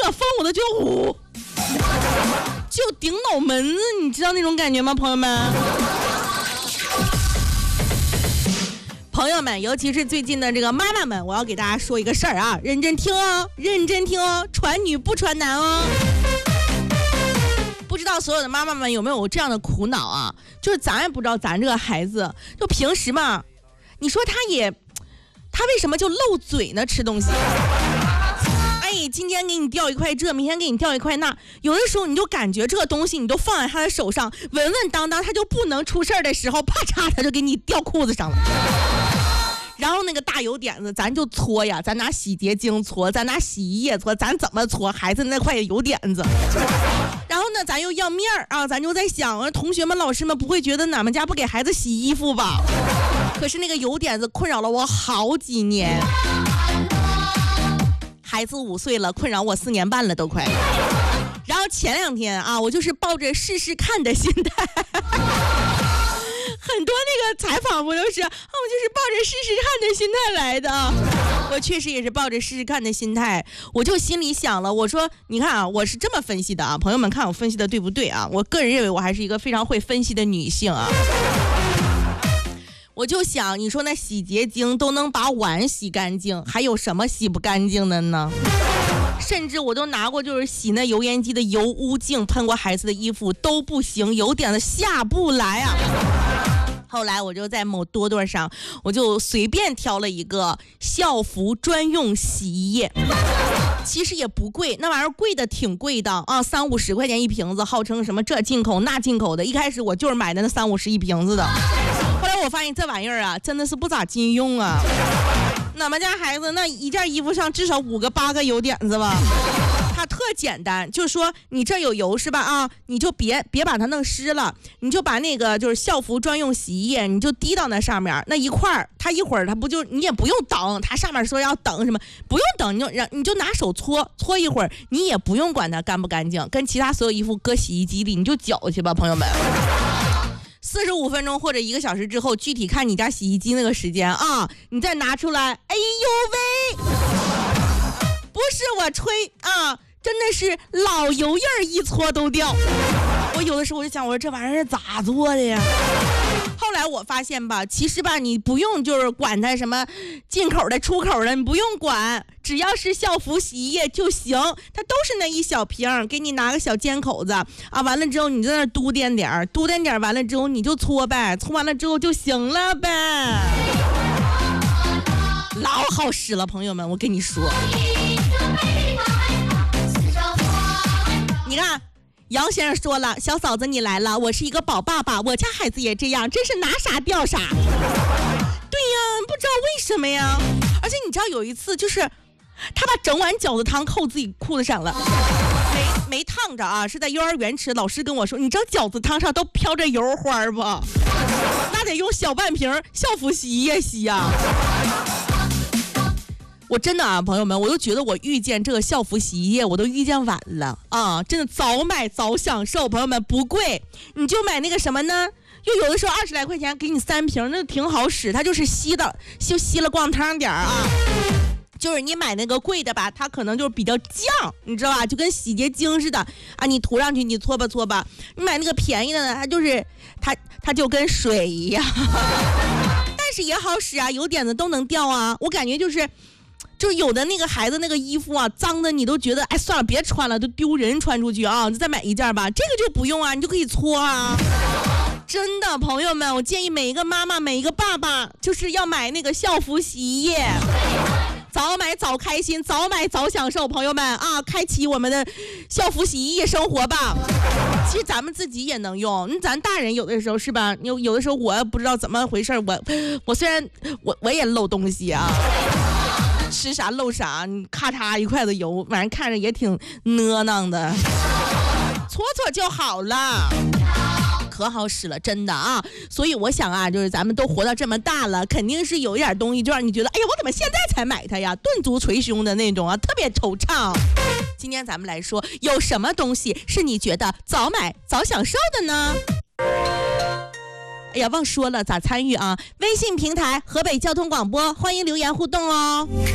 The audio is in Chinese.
了风我都觉得就顶脑门子，你知道那种感觉吗，朋友们？朋友们，尤其是最近的这个妈妈们，我要给大家说一个事儿啊，认真听哦，认真听哦，传女不传男哦。不知道所有的妈妈们有没有这样的苦恼啊？就是咱也不知道咱这个孩子，就平时嘛，你说他为什么就漏嘴呢？吃东西。哎，今天给你掉一块这，明天给你掉一块那，有的时候你就感觉这个东西你都放在他的手上，稳稳当当，他就不能出事儿的时候，啪嚓他就给你掉裤子上了。然后那个大油点子咱就搓呀，咱拿洗洁精搓，咱拿洗衣液搓，咱怎么搓孩子那块油点子。然后呢咱又要面儿啊，咱就在想同学们老师们不会觉得俺们家不给孩子洗衣服吧？可是那个油点子困扰了我好几年，孩子5岁了，困扰我4年半了都快。然后前2天啊，我就是抱着试试看的心态很多那个采访不都是我就是抱着试试看的心态来的。我确实也是抱着试试看的心态，我就心里想了，我说你看啊，我是这么分析的啊，朋友们看我分析的对不对啊？我个人认为我还是一个非常会分析的女性啊。我就想，你说那洗洁精都能把碗洗干净，还有什么洗不干净的呢？甚至我都拿过就是洗那油烟机的油污净喷过孩子的衣服都不行，有点的下不来啊。后来我就在某多多上，我就随便挑了一个校服专用洗衣液，其实也不贵，那玩意儿贵的挺贵的啊，30-50块钱一瓶子，号称什么这进口那进口的。一开始我就是买的那30-50一瓶子的，后来我发现这玩意儿啊，真的是不咋经用啊。俺们家孩子那一件衣服上至少5个8个油点子吧。它特简单，就是说你这有油是吧啊，你就别把它弄湿了，你就把那个就是校服专用洗衣液，你就滴到那上面那一块儿，它一会儿它不就你也不用等，它上面说要等什么不用等，你就拿手搓一会儿，你也不用管它干不干净，跟其他所有衣服搁洗衣机里你就搅去吧，朋友们。45分钟或者1个小时之后，具体看你家洗衣机那个时间啊，你再拿出来，哎呦喂，不是我吹啊，真的是老油印儿一搓都掉。我有的时候我就想，我说这玩意儿是咋做的呀？后来我发现吧，其实吧，你不用就是管它什么进口的出口的，你不用管，只要是校服洗衣液就行，它都是那一小瓶，给你拿个小尖口子啊，完了之后你在那嘟点点，完了之后你就搓呗，搓完了之后就行了呗，老好使了，朋友们，我跟你说。你看杨先生说了，小嫂子你来了，我是一个宝爸爸，我家孩子也这样，真是拿啥掉啥。对呀，不知道为什么呀。而且你知道有一次就是他把整碗饺子汤扣自己裤子上了，没烫着啊，是在幼儿园吃。老师跟我说，你知道饺子汤上都飘着油花不？那得用小半瓶校服洗衣液洗啊。我真的啊，朋友们，我都觉得我遇见这个校服洗衣液我都遇见晚了啊！真的早买早享受，朋友们不贵，你就买那个什么呢？又有的时候20来块钱给你3瓶，那挺好使，它就是稀了逛汤点啊。就是你买那个贵的吧，它可能就是比较犟，你知道吧？就跟洗洁精似的啊，你涂上去你搓吧搓吧。你买那个便宜的呢，它就是它就跟水一样，但是也好使啊，有点子都能掉啊。我感觉就是有的那个孩子那个衣服啊，脏的你都觉得哎算了别穿了，都丢人穿出去啊，就再买一件吧。这个就不用啊，你就可以搓啊。真的朋友们，我建议每一个妈妈每一个爸爸就是要买那个校服洗衣液，早买早开心，早买早享受，朋友们啊，开启我们的校服洗衣液生活吧。其实咱们自己也能用，咱大人有的时候是吧，有的时候我不知道怎么回事，我虽然我也漏东西啊，吃啥漏啥，你咔嚓一筷子油，反正看着也挺呢囔的，搓搓就好了，可好使了，真的啊！所以我想啊，就是咱们都活到这么大了，肯定是有一点东西就让你觉得，哎呀，我怎么现在才买它呀？顿足捶胸的那种啊，特别惆怅。今天咱们来说，有什么东西是你觉得早买早享受的呢？哎呀，忘说了咋参与啊？微信平台河北交通广播，欢迎留言互动哦。